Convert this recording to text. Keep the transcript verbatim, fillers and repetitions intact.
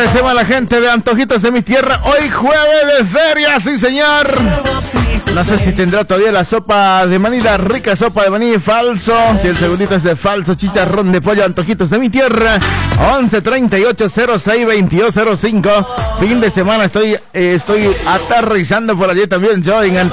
se va la gente de Antojitos de mi Tierra. Hoy jueves de feria, sí señor. No sé si tendrá todavía la sopa de maní, la rica sopa de maní falso. Si el segundito es de falso, chicharrón de pollo, Antojitos de mi Tierra. once treinta y ocho cero seis veintidós cero cinco. Fin de semana estoy, eh, estoy aterrizando por allí también yo en